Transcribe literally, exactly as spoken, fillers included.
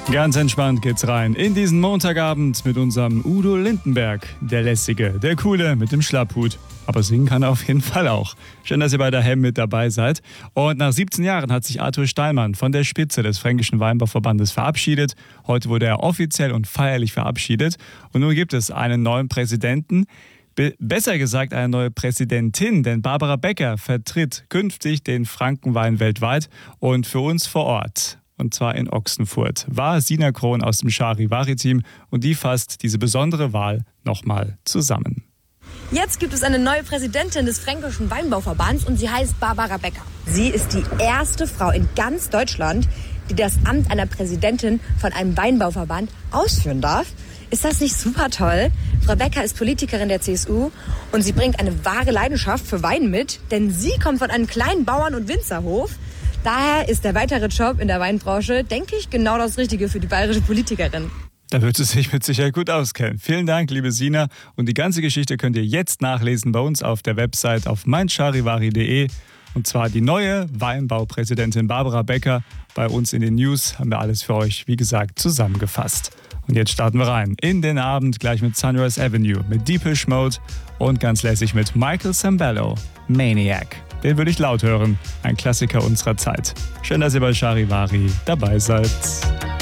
Ganz entspannt geht's rein in diesen Montagabend mit unserem Udo Lindenberg. Der Lässige, der Coole mit dem Schlapphut. Aber singen kann er auf jeden Fall auch. Schön, dass ihr bei der H E M mit dabei seid. Und nach siebzehn Jahren hat sich Arthur Stallmann von der Spitze des Fränkischen Weinbauverbandes verabschiedet. Heute wurde er offiziell und feierlich verabschiedet. Und nun gibt es einen neuen Präsidenten. Be- besser gesagt eine neue Präsidentin, denn Barbara Becker vertritt künftig den Frankenwein weltweit und für uns vor Ort. Und zwar in Ochsenfurt, war Sina Krohn aus dem Charivari-Team und die fasst diese besondere Wahl nochmal zusammen. Jetzt gibt es eine neue Präsidentin des Fränkischen Weinbauverbands und sie heißt Barbara Becker. Sie ist die erste Frau in ganz Deutschland, die das Amt einer Präsidentin von einem Weinbauverband ausführen darf. Ist das nicht super toll? Frau Becker ist Politikerin der C S U und sie bringt eine wahre Leidenschaft für Wein mit, denn sie kommt von einem kleinen Bauern- und Winzerhof. Daher ist der weitere Job in der Weinbranche, denke ich, genau das Richtige für die bayerische Politikerin. Da wird es sich mit Sicherheit gut auskennen. Vielen Dank, liebe Sina. Und die ganze Geschichte könnt ihr jetzt nachlesen bei uns auf der Website auf mein charivari punkt de. Und zwar die neue Weinbaupräsidentin Barbara Becker. Bei uns in den News haben wir alles für euch, wie gesagt, zusammengefasst. Und jetzt starten wir rein in den Abend gleich mit Sunrise Avenue, mit Deepish Mode und ganz lässig mit Michael Sambello, Maniac. Den würde ich laut hören. Ein Klassiker unserer Zeit. Schön, dass ihr bei Charivari dabei seid.